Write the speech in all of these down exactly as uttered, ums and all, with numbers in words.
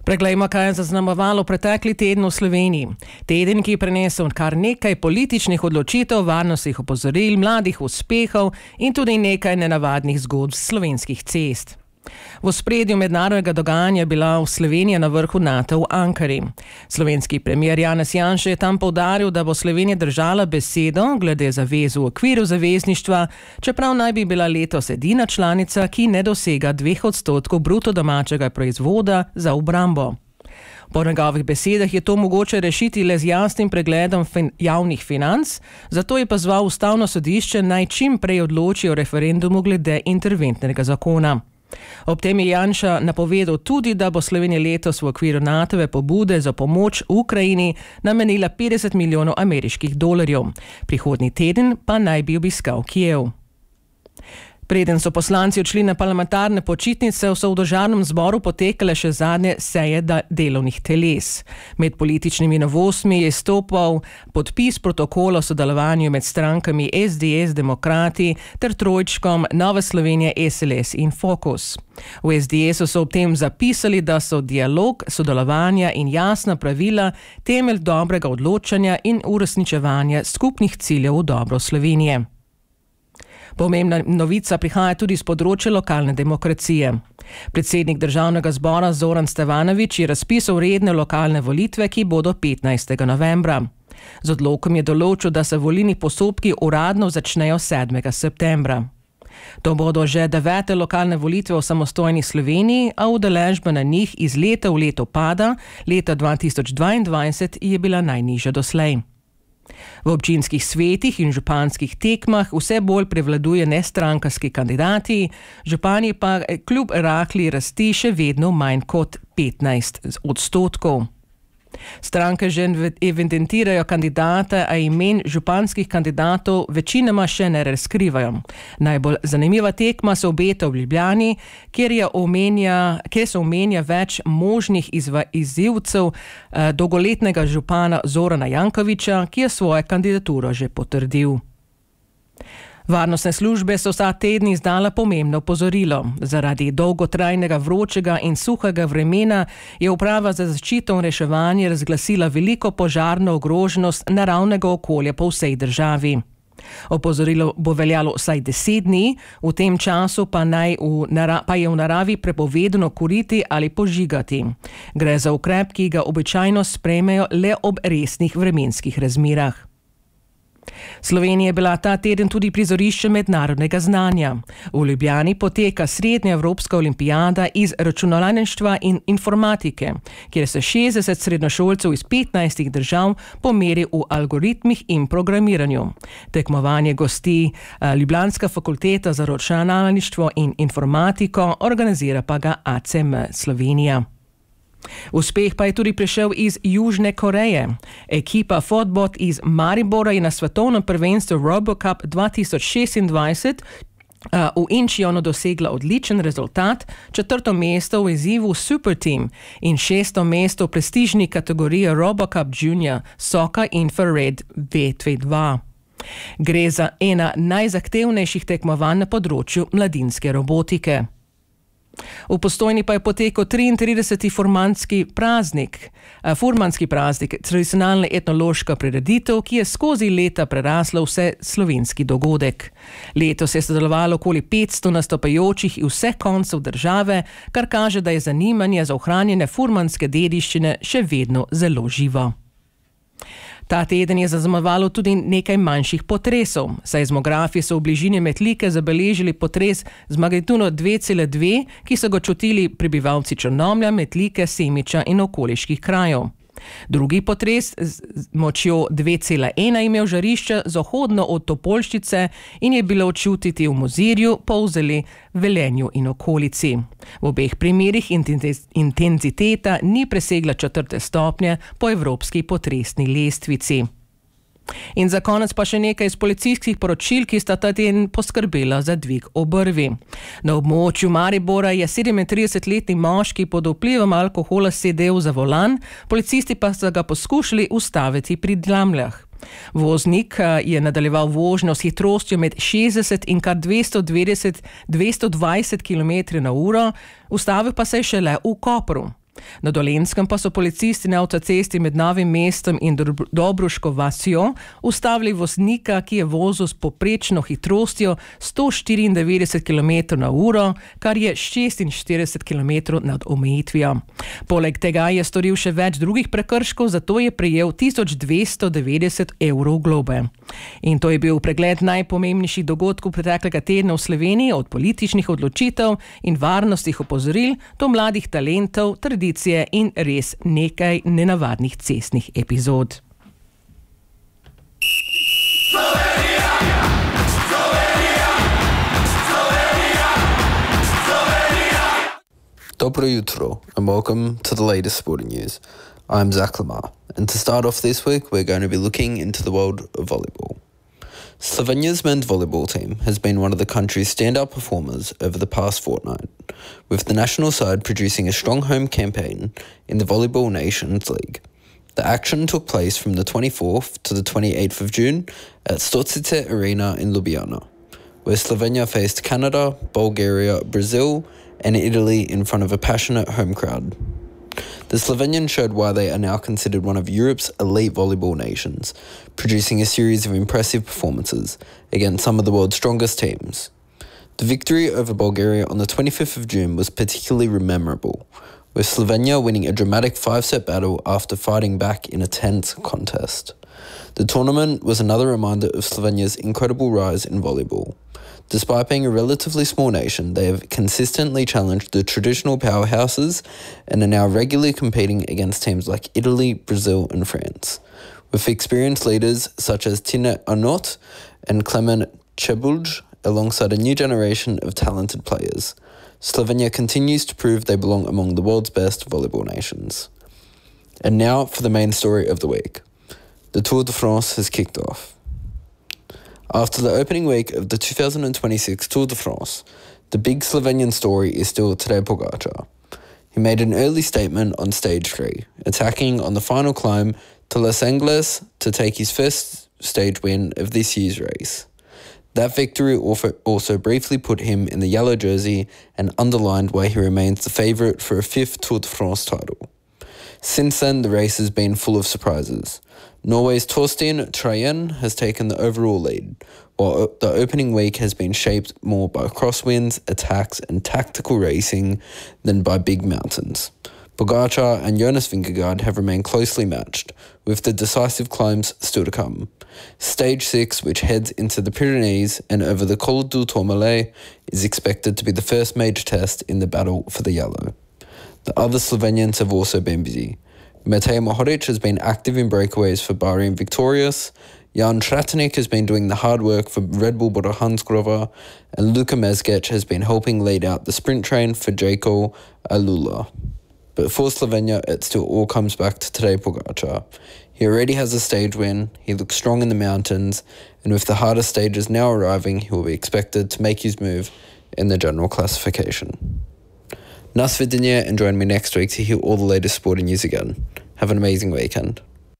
Preglejmo, kaj je zaznamovalo pretekli teden v Sloveniji. Teden, ki je prinesel kar nekaj političnih odločitev, varnostnih opozoril, mladih uspehov in tudi nekaj nenavadnih zgodb slovenskih cest. V ospredju mednarodnega dogajanja je bila v Sloveniji na vrhu NATO v Ankari. Slovenski premier Janez Janša je tam poudaril, da bo Slovenija držala besedo glede zavez v okviru zavezništva, čeprav naj bi bila letos edina članica, ki ne dosega dveh odstotkov bruto domačega proizvoda za obrambo. Po njegovih besedah je to mogoče rešiti le z jasnim pregledom fin- javnih financ, zato je pozval ustavno sodišče naj čim prej odloči o referendumu glede interventnega zakona. Ob tem je Janša napovedal tudi, da bo Slovenija letos v okviru NATOve pobude za pomoč Ukrajini namenila petdeset milijonov ameriških dolarjev. Prihodnji teden pa naj bi obiskal Kijev. Preden so poslanci odšli na parlamentarne počitnice, so v državnem zboru potekale še zadnje seje delovnih teles. Med političnimi novostmi je stopal podpis protokola o sodelovanju med strankami S D S, Demokrati ter trojčkom Nove Slovenije, S L S in Fokus. V S D S-u so ob tem zapisali, da so dialog, sodelovanja in jasna pravila temelj dobrega odločanja in uresničevanja skupnih ciljev v dobro Slovenije. Pomembna novica prihaja tudi z področja lokalne demokracije. Predsednik državnega zbora Zoran Stevanović je razpisal redne lokalne volitve, ki bodo petnajstega novembra. Z odlokom je določil, da se volilni postopki uradno začnejo sedmega septembra. To bodo že devete lokalne volitve v samostojni Sloveniji, a udeležba na njih iz leta v leto pada, leta dva tisoč dvaindvajset je bila najnižja doslej. V občinskih svetih in županskih tekmah vse bolj prevladuje nestrankarski kandidati, župani pa kljub rahli rasti še vedno manj kot petnajst odstotkov. Stranke že evidentirajo kandidate, a imen županskih kandidatov večinoma še ne razkrivajo. Najbolj zanimiva tekma se obeta v Ljubljani, kjer, je omenja, kjer se omenja več možnih izva, izzivcev eh, dolgoletnega župana Zorana Jankovića, ki je svojo kandidaturo že potrdil. Varnostne službe so vsa teden izdala pomembno opozorilo. Zaradi dolgotrajnega vročega in suhega vremena je uprava za zaščito in reševanje razglasila veliko požarno ogroženost naravnega okolja po vsej državi. Opozorilo bo veljalo vsaj deset dni, v tem času pa, naj v nara- pa je v naravi prepovedano kuriti ali požigati. Gre za ukrep, ki ga običajno sprejmejo le ob resnih vremenskih razmerah. Slovenija je bila ta teden tudi prizorišče mednarodnega znanja. V Ljubljani poteka srednja evropska olimpijada iz računalništva in informatike, kjer se šestdeset srednjošolcev iz petnajstih držav pomeri v algoritmih in programiranju. Tekmovanje gosti Ljubljanska fakulteta za računalništvo in informatiko, organizira pa ga A C M Slovenija. Uspeh pa je tudi prišel iz Južne Koreje. Ekipa Fotbot iz Maribora je na svetovnem prvenstvu RoboCup dva tisoč šestindvajset uh, v Incheonu dosegla odličen rezultat, četrto mesto v izzivu Super Team in šesto mesto v prestižni kategoriji RoboCup Junior Soka Infrared V dva. Gre za ena najzahtevnejših tekmovanj na področju mladinske robotike. V Postojni pa je potekal triintrideseti furmanski praznik, furmanski praznik, tradicionalna etnološka prireditev, ki je skozi leta prerasla vse slovenski dogodek. Letos je sodelovalo okoli petsto nastopajočih iz vseh koncev države, kar kaže, da je zanimanje za ohranjene furmanske dediščine še vedno zelo živo. Ta teden je zaznamovalo tudi nekaj manjših potresov. Seizmografi so v bližini Metlike zabeležili potres z magnitudom dve cela dve, ki so ga čutili prebivalci Črnomlja, Metlike, Semiča in okoliških krajev. Drugi potres z močjo dve cela ena je imel žarišče zahodno od Topolščice in je bilo čutiti v Mozirju, Polzeli, Velenju in okolici. V obeh primerih intenziteta ni presegla četrte stopnje po evropski potresni lestvici. In za konec pa še nekaj iz policijskih poročil, ki sta ta teden poskrbela za dvig obrvi. Na območju Maribora je sedemintridesetletni moški pod vplivom alkohola sedel za volan, policisti pa so ga poskušali ustaviti pri Dlamljah. Voznik je nadaljeval vožnjo s hitrostjo med šestdeset in kar dvesto dvajset do dvesto dvajset kilometrov na uro, ustavil pa se je šele v Kopru. Na Dolenjskem pa so policisti na avtocesti med Novim mestom in Dobruško vasjo ustavili voznika, ki je vozil s poprečno hitrostjo sto štiriindevetdeset kilometrov na uro, kar je šestinštirideset kilometrov nad omejitvijo. Poleg tega je storil še več drugih prekrškov, zato je prejel tisoč dvesto devetdeset evrov globe. In to je bil pregled najpomembnejših dogodkov preteklega tedna v Sloveniji, od političnih odločitev in varnostnih opozoril do mladih talentov, tradicije in res nekaj nenavadnih cestnih epizod. Dobro jutro and welcome to the latest sporting news. I'm Zach Lamar, and to start off this week we're going to be looking into the world of volleyball. Slovenia's men's volleyball team has been one of the country's standout performers over the past fortnight, with the national side producing a strong home campaign in the Volleyball Nations League. The action took place from the twenty-fourth to the twenty-eighth of June at Stočice Arena in Ljubljana, where Slovenia faced Canada, Bulgaria, Brazil and Italy in front of a passionate home crowd. The Slovenians showed why they are now considered one of Europe's elite volleyball nations, producing a series of impressive performances against some of the world's strongest teams. The victory over Bulgaria on the twenty-fifth of June was particularly memorable, with Slovenia winning a dramatic five-set battle after fighting back in a tense contest. The tournament was another reminder of Slovenia's incredible rise in volleyball. Despite being a relatively small nation, they have consistently challenged the traditional powerhouses and are now regularly competing against teams like Italy, Brazil and France. With experienced leaders such as Tine Arnaut and Klemen Čebulj alongside a new generation of talented players, Slovenia continues to prove they belong among the world's best volleyball nations. And now for the main story of the week. The Tour de France has kicked off. After the opening week of the two thousand twenty-six Tour de France, the big Slovenian story is still Tadej Pogačar. He made an early statement on stage three, attacking on the final climb to Les Angles to take his first stage win of this year's race. That victory also briefly put him in the yellow jersey and underlined why he remains the favourite for a fifth Tour de France title. Since then, the race has been full of surprises. Norway's Torstein Trayen has taken the overall lead, while the opening week has been shaped more by crosswinds, attacks and tactical racing than by big mountains. Pogačar and Jonas Vingegaard have remained closely matched, with the decisive climbs still to come. Stage six, which heads into the Pyrenees and over the Col du Tourmalet, is expected to be the first major test in the battle for the yellow. The other Slovenians have also been busy. Matej Mohoric has been active in breakaways for Bahrain Victorious, Jan Tratnik has been doing the hard work for Red Bull Bora Hansgrohe, and Luka Mezgec has been helping lead out the sprint train for Jayco Alula. But for Slovenia, it still all comes back to Tadej Pogačar. He already has a stage win, he looks strong in the mountains, and with the harder stages now arriving, he will be expected to make his move in the general classification. Nas vidanje, and join me next week to hear all the latest sporting news again. Have an amazing weekend.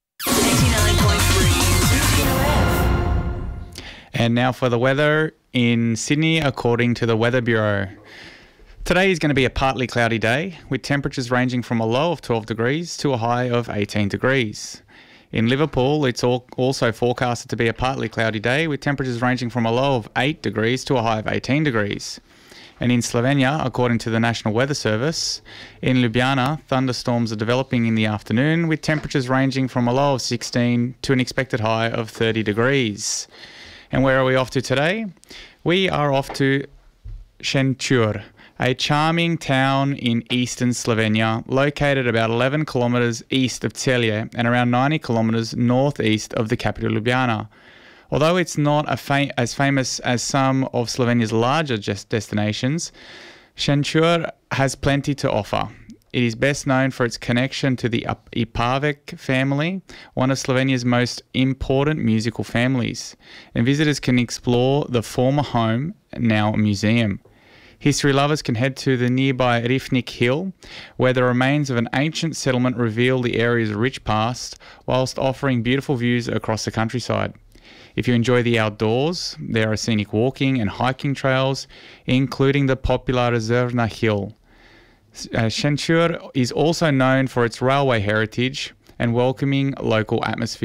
And now for the weather in Sydney, according to the Weather Bureau. Today is going to be a partly cloudy day, with temperatures ranging from a low of twelve degrees to a high of eighteen degrees. In Liverpool, it's also forecasted to be a partly cloudy day, with temperatures ranging from a low of eight degrees to a high of eighteen degrees. And in Slovenia, according to the National Weather Service, in Ljubljana, thunderstorms are developing in the afternoon, with temperatures ranging from a low of sixteen to an expected high of thirty degrees. And where are we off to today? We are off to Šenčur, a charming town in eastern Slovenia, located about eleven kilometres east of Celje and around ninety kilometres northeast of the capital Ljubljana. Although it's not a fa- as famous as some of Slovenia's larger destinations, Šenčur has plenty to offer. It is best known for its connection to the Ipavek family, one of Slovenia's most important musical families, and visitors can explore the former home, now a museum. History lovers can head to the nearby Rifnik Hill, where the remains of an ancient settlement reveal the area's rich past, whilst offering beautiful views across the countryside. If you enjoy the outdoors, there are scenic walking and hiking trails, including the popular Rezervna Hill. Uh, Shenzhen is also known for its railway heritage and welcoming local atmosphere.